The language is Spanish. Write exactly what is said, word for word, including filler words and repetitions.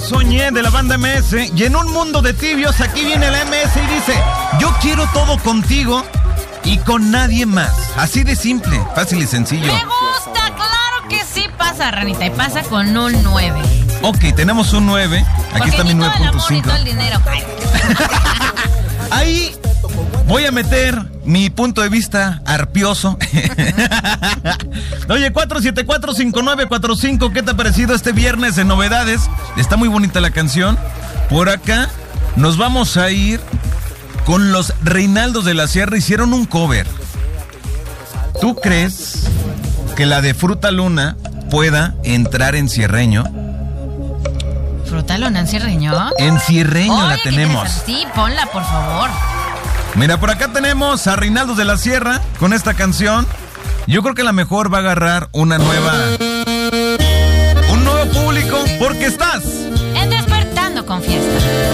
soñé de la banda M S. Y en un mundo de tibios, aquí viene la M S y dice: yo quiero todo contigo y con nadie más. Así de simple, fácil y sencillo. Me gusta, claro que sí pasa, Ranita. Y pasa con un nueve. Ok, tenemos un nueve. Aquí Porque está mi nueve punto ni cinco. todo el dinero. Ay. Ahí voy a meter mi punto de vista arpioso. Oye, cuatro siete cuatro, cinco nueve cuatro cinco, ¿qué te ha parecido este viernes de novedades? Está muy bonita la canción. Por acá nos vamos a ir con los Reinaldos de la Sierra. Hicieron un cover. ¿Tú crees que la de Fruta Luna pueda entrar en cierreño? ¿Fruta Luna en cierreño? En cierreño. Oye, la tenemos. Sí, ponla, por favor. Mira, por acá tenemos a Reinaldos de la Sierra con esta canción. Yo creo que la mejor va a agarrar una nueva... un nuevo público, porque estás... En Despertando con Fiesta.